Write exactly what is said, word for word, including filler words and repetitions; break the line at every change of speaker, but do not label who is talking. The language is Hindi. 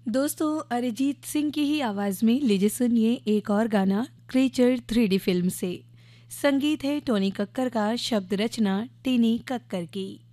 दोस्तों, अरिजीत सिंह की ही आवाज़ में लीजिए सुनिए एक और गाना क्रीचर थ्री डी फिल्म से। संगीत है टोनी कक्कर का, शब्द रचना टीनी कक्कर की।